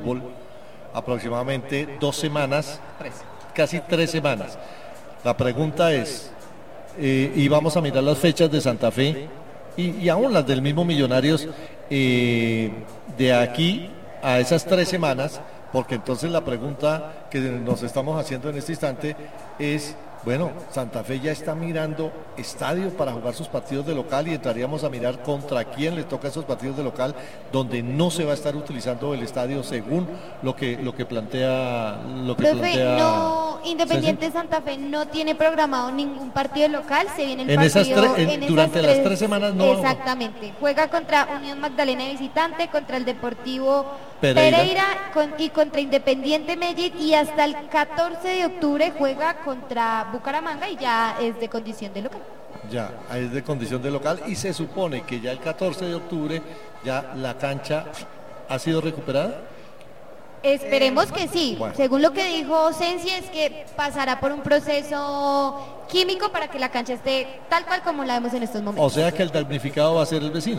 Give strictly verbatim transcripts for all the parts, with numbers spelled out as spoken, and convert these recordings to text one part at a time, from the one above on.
fútbol aproximadamente dos semanas, casi tres semanas. La pregunta es, eh, y vamos a mirar las fechas de Santa Fe y, y aún las del mismo Millonarios, eh, de aquí a esas tres semanas, porque entonces la pregunta que nos estamos haciendo en este instante es, bueno, Santa Fe ya está mirando estadio para jugar sus partidos de local y entraríamos a mirar contra quién le toca esos partidos de local donde no se va a estar utilizando el estadio según lo que lo que plantea lo que Profe, plantea no, Independiente Santa Fe no tiene programado ningún partido local, se viene el en partido esas tres, en, en durante esas las tres semanas no. Exactamente, juega contra Unión Magdalena de visitante, contra el Deportivo Pereira, Pereira con, y contra Independiente Medellín, y hasta el catorce de octubre juega contra Bucaramanga y ya es de condición de local. Ya, es de condición de local y se supone que ya el catorce de octubre ya la cancha ha sido recuperada. Esperemos que sí. Bueno. Según lo que dijo Sensi, es que pasará por un proceso químico para que la cancha esté tal cual como la vemos en estos momentos. O sea que el damnificado va a ser el vecino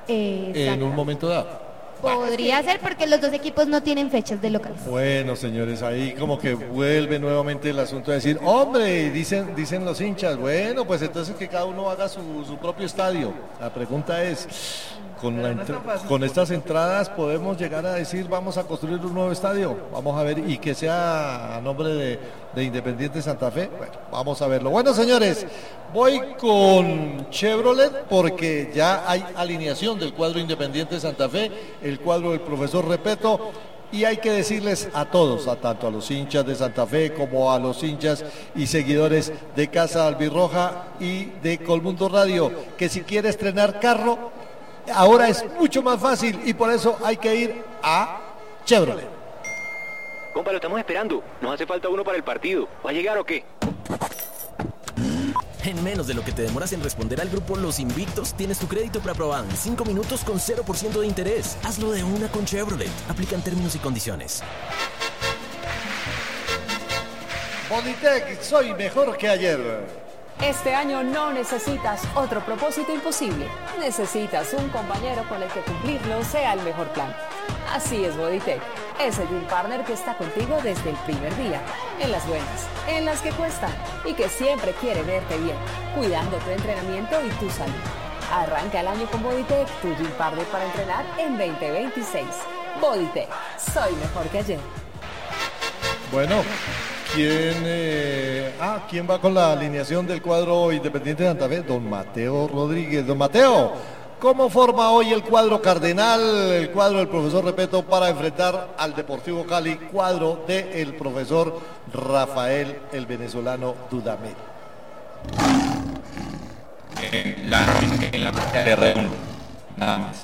en un momento dado. Podría ser porque los dos equipos no tienen fechas de locales. Bueno, señores, ahí como que vuelve nuevamente el asunto de decir, hombre, dicen dicen los hinchas, bueno, pues entonces que cada uno haga su, su propio estadio. La pregunta es, con, la entra- con estas entradas podemos llegar a decir, vamos a construir un nuevo estadio, vamos a ver, y que sea a nombre de, de Independiente Santa Fe. Bueno, vamos a verlo. Bueno, señores, voy con Chevrolet porque ya hay alineación del cuadro Independiente Santa Fe, el cuadro del profesor Repeto, y hay que decirles a todos, a tanto a los hinchas de Santa Fe como a los hinchas y seguidores de Casa Albirroja y de Colmundo Radio, que si quiere estrenar carro, ahora es mucho más fácil y por eso hay que ir a Chevrolet. Compa, lo estamos esperando. Nos hace falta uno para el partido. ¿Va a llegar o qué? En menos de lo que te demoras en responder al grupo Los Invictos, tienes tu crédito preaprobado en cinco minutos con cero por ciento de interés. Hazlo de una con Chevrolet. Aplican términos y condiciones. Bonitec, soy mejor que ayer. Este año no necesitas otro propósito imposible. Necesitas un compañero con el que cumplirlo sea el mejor plan. Así es Bodytech, ese Gym Partner que está contigo desde el primer día, en las buenas, en las que cuestan y que siempre quiere verte bien, cuidando tu entrenamiento y tu salud. Arranca el año con Bodytech, tu Gym Partner para entrenar en veinte veintiséis. Bodytech, soy mejor que ayer. Bueno, ¿quién, eh, ah, ¿quién va con la alineación del cuadro Independiente de Santa Fe? Don Mateo Rodríguez. Don Mateo, ¿cómo forma hoy el cuadro cardenal, el cuadro del profesor Repeto para enfrentar al Deportivo Cali, cuadro del profesor Rafael, el venezolano Dudamel? Eh, la nómina en la pista de reúno, nada más.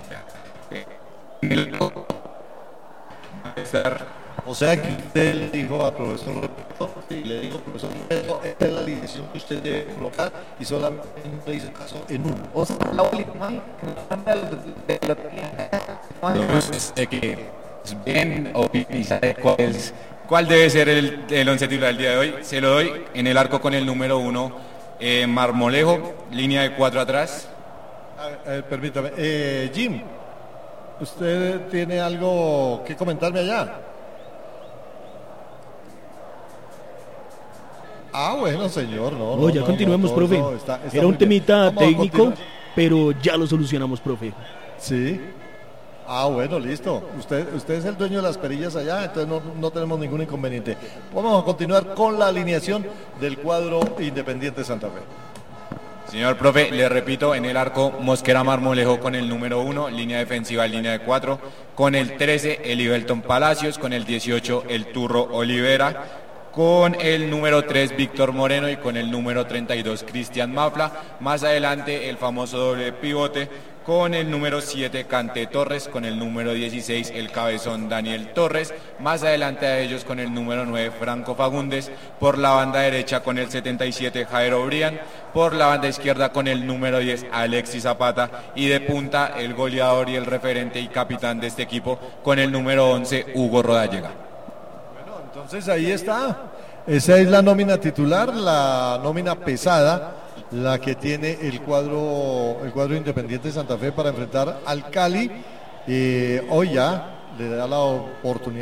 O sea que usted le dijo al profesor Repeto, y le dijo, profesor Repeto, esta es la alineación que usted debe colocar y solamente le hizo caso en uno. O sea, la Entonces, eh, que es bien optimista de cuál es, cuál debe ser el, el once titular del día de hoy. Se lo doy en el arco con el número uno, eh, Marmolejo, línea de cuatro atrás. A ver, a ver, permítame, eh, Jim, ¿usted tiene algo que comentarme allá? Ah, bueno, señor, no. No, no ya no, continuemos, no, profe. no, está- está Era un muy bien. temita Vamos a técnico, continuar. pero ya lo solucionamos, profe. Sí. Ah, bueno, listo. Usted, usted es el dueño de las perillas allá, entonces no, no tenemos ningún inconveniente. Vamos a continuar con la alineación del cuadro Independiente Santa Fe. Señor profe, le repito, en el arco Mosquera Marmolejo con el número uno, línea defensiva, línea de cuatro, con el trece, el Ibelton Palacios, con el dieciocho, el Turro Olivera, con el número tres, Víctor Moreno, y con el número treinta y dos, Cristian Mafla. Más adelante, el famoso doble pivote, con el número siete, Cante Torres, con el número dieciséis, el cabezón Daniel Torres. Más adelante a ellos con el número nueve, Franco Fagundes. Por la banda derecha con el setenta y siete, Jairo Brian. Por la banda izquierda con el número diez, Alexis Zapata. Y de punta, el goleador y el referente y capitán de este equipo, con el número once, Hugo Rodallega. Entonces ahí está. Esa es la nómina titular, la nómina pesada, la que tiene el cuadro, el cuadro Independiente de Santa Fe para enfrentar al Cali. Eh, hoy ya le da la oportunidad